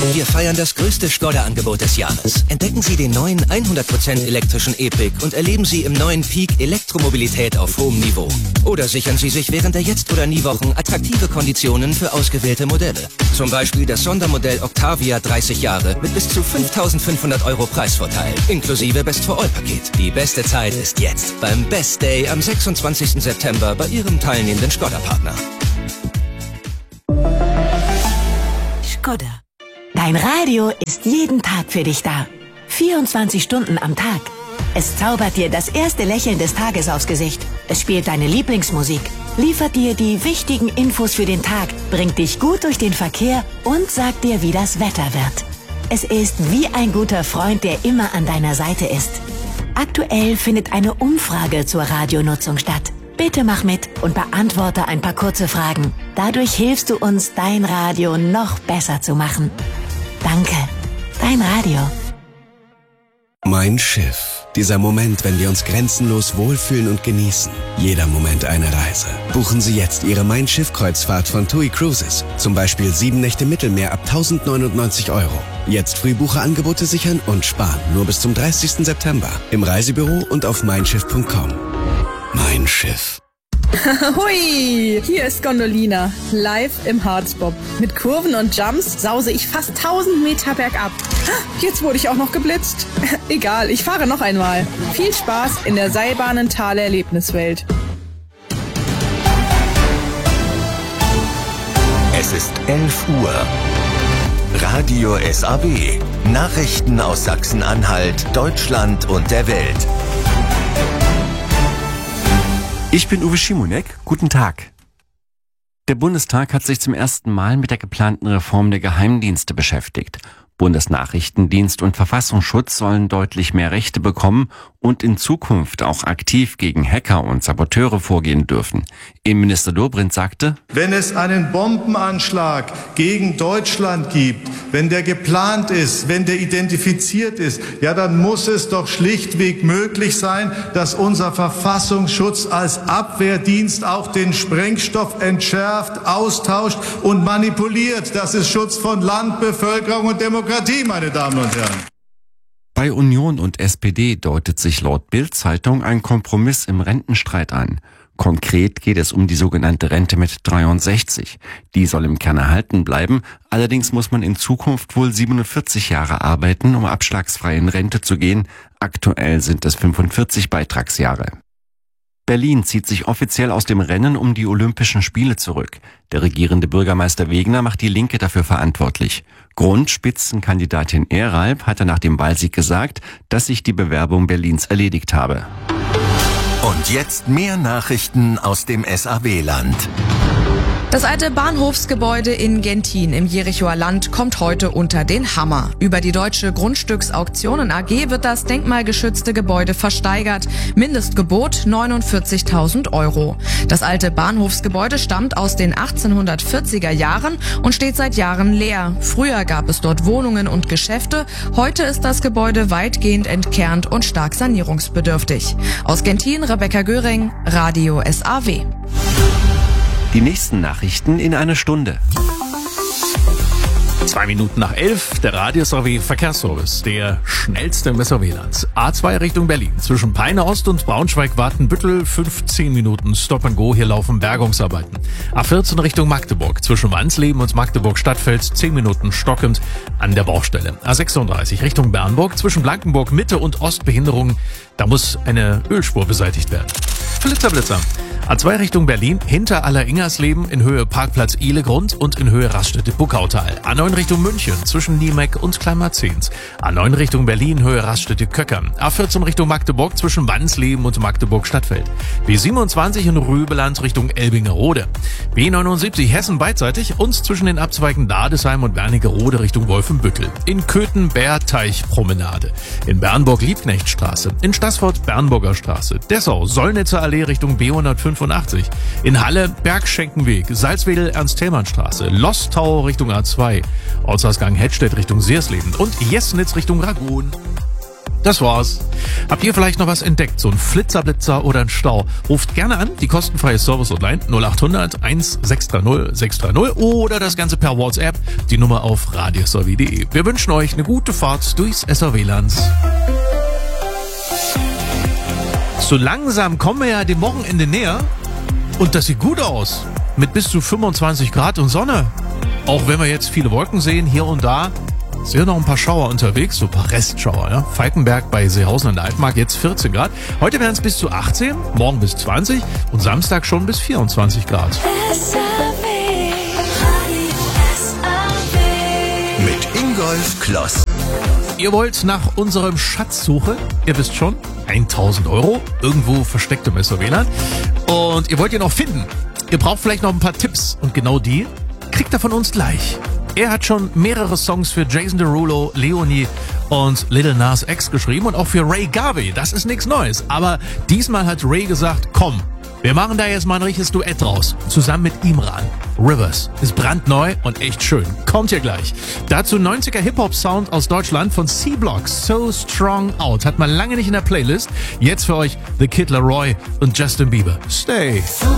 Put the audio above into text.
Wir feiern das größte Skoda-Angebot des Jahres. Entdecken Sie den neuen 100% elektrischen E-Pick und erleben Sie im neuen Peak Elektromobilität auf hohem Niveau. Oder sichern Sie sich während der Jetzt- oder Nie-Wochen attraktive Konditionen für ausgewählte Modelle. Zum Beispiel das Sondermodell Octavia 30 Jahre mit bis zu 5.500 € Preisvorteil, inklusive Best-for-All-Paket. Die beste Zeit ist jetzt, beim Best Day am 26. September bei Ihrem teilnehmenden Skoda-Partner. Skoda. Dein Radio ist jeden Tag für dich da. 24 Stunden am Tag. Es zaubert dir das erste Lächeln des Tages aufs Gesicht. Es spielt deine Lieblingsmusik, liefert dir die wichtigen Infos für den Tag, bringt dich gut durch den Verkehr und sagt dir, wie das Wetter wird. Es ist wie ein guter Freund, der immer an deiner Seite ist. Aktuell findet eine Umfrage zur Radionutzung statt. Bitte mach mit und beantworte ein paar kurze Fragen. Dadurch hilfst du uns, dein Radio noch besser zu machen. Danke. Dein Radio. Mein Schiff. Dieser Moment, wenn wir uns grenzenlos wohlfühlen und genießen. Jeder Moment eine Reise. Buchen Sie jetzt Ihre Mein Schiff-Kreuzfahrt von TUI Cruises. Zum Beispiel 7 Nächte Mittelmeer ab 1.099 €. Jetzt Frühbucherangebote sichern und sparen. Nur bis zum 30. September. Im Reisebüro und auf meinschiff.com. Mein Schiff. Hui, hier ist Gondolina, live im Harzbob. Mit Kurven und Jumps sause ich fast 1000 Meter bergab. Jetzt wurde ich auch noch geblitzt. Egal, ich fahre noch einmal. Viel Spaß in der Seilbahnenthaler Erlebniswelt. Es ist 11 Uhr. Radio SAW. Nachrichten aus Sachsen-Anhalt, Deutschland und der Welt. Ich bin Uwe Schimonek. Guten Tag. Der Bundestag hat sich zum ersten Mal mit der geplanten Reform der Geheimdienste beschäftigt. Bundesnachrichtendienst und Verfassungsschutz sollen deutlich mehr Rechte bekommen und in Zukunft auch aktiv gegen Hacker und Saboteure vorgehen dürfen. Innenminister Dobrindt sagte: Wenn es einen Bombenanschlag gegen Deutschland gibt, wenn der geplant ist, wenn der identifiziert ist, ja, dann muss es doch schlichtweg möglich sein, dass unser Verfassungsschutz als Abwehrdienst auch den Sprengstoff entschärft, austauscht und manipuliert. Das ist Schutz von Land, Bevölkerung und Demokratie, meine Damen und Herren. Bei Union und SPD deutet sich laut Bild-Zeitung ein Kompromiss im Rentenstreit an. Konkret geht es um die sogenannte Rente mit 63. Die soll im Kern erhalten bleiben. Allerdings muss man in Zukunft wohl 47 Jahre arbeiten, um abschlagsfrei in Rente zu gehen. Aktuell sind es 45 Beitragsjahre. Berlin zieht sich offiziell aus dem Rennen um die Olympischen Spiele zurück. Der regierende Bürgermeister Wegner macht die Linke dafür verantwortlich. Grund: Spitzenkandidatin Eralb hatte nach dem Wahlsieg gesagt, dass sich die Bewerbung Berlins erledigt habe. Und jetzt mehr Nachrichten aus dem SAW-Land. Das alte Bahnhofsgebäude in Gentin im Jerichoer Land kommt heute unter den Hammer. Über die Deutsche Grundstücksauktionen AG wird das denkmalgeschützte Gebäude versteigert. Mindestgebot 49.000 €. Das alte Bahnhofsgebäude stammt aus den 1840er Jahren und steht seit Jahren leer. Früher gab es dort Wohnungen und Geschäfte. Heute ist das Gebäude weitgehend entkernt und stark sanierungsbedürftig. Aus Gentin, Rebecca Göring, Radio SAW. Die nächsten Nachrichten in einer Stunde. 2 Minuten nach 11, der Radio SAW Verkehrsservice, der schnellste im SAW-Land. A2 Richtung Berlin. Zwischen Peine Ost und Braunschweig-Wartenbüttel 15 Minuten Stop and Go. Hier laufen Bergungsarbeiten. A14 Richtung Magdeburg. Zwischen Wansleben und Magdeburg-Stadtfeld 10 Minuten stockend an der Baustelle. A36 Richtung Bernburg. Zwischen Blankenburg Mitte und Ostbehinderung. Da muss eine Ölspur beseitigt werden. Blitzer. A2 Richtung Berlin, hinter Alleringersleben in Höhe Parkplatz Ihlegrund und in Höhe Raststätte-Buckautal. A9 Richtung München, zwischen Niemeck und Kleinmarzens. A9 Richtung Berlin, Höhe Raststätte-Köckern. A14 Richtung Magdeburg, zwischen Wansleben und Magdeburg-Stadtfeld. B27 in Rübeland Richtung Elbingerode. B79 Hessen beidseitig und zwischen den Abzweigen Dadesheim und Wernigerode Richtung Wolfenbüttel. In Köthen Bärteich-Promenade. In Bernburg Liebknechtstraße. In Staßfurt Bernburger Straße. Dessau Sollnitzer Allee Richtung B185. In Halle Bergschenkenweg, Salzwedel Ernst-Thälmann-Straße, Lostau Richtung A2, Ortsausgang Hettstedt Richtung Seersleben und Jesnitz Richtung Ragun. Das war's. Habt ihr vielleicht noch was entdeckt? So ein Flitzerblitzer oder ein Stau? Ruft gerne an, die kostenfreie Service-Hotline 0800 1630 630 oder das Ganze per WhatsApp, die Nummer auf radiosrw.de. Wir wünschen euch eine gute Fahrt durchs SRW-Land. So langsam kommen wir ja dem Wochenende näher und das sieht gut aus. Mit bis zu 25 Grad und Sonne. Auch wenn wir jetzt viele Wolken sehen, hier und da, sind noch ein paar Schauer unterwegs, so ein paar Restschauer. Ja? Falkenberg bei Seehausen in der Altmark jetzt 14 Grad. Heute werden es bis zu 18, morgen bis 20 und Samstag schon bis 24 Grad. Mit Ingolf Kloss. Ihr wollt nach unserem Schatz suchen, ihr wisst schon, 1.000 €, irgendwo versteckt im SRW-Land. Und ihr wollt ihn auch finden. Ihr braucht vielleicht noch ein paar Tipps und genau die kriegt er von uns gleich. Er hat schon mehrere Songs für Jason Derulo, Leonie und Lil Nas X geschrieben und auch für Ray Garvey. Das ist nichts Neues. Aber diesmal hat Ray gesagt, komm, wir machen da jetzt mal ein richtiges Duett draus. Zusammen mit Imran. Rivers ist brandneu und echt schön. Kommt hier gleich. Dazu 90er Hip-Hop-Sound aus Deutschland von C-Block. So Strong Out. Hat man lange nicht in der Playlist. Jetzt für euch The Kid Laroi und Justin Bieber. Stay.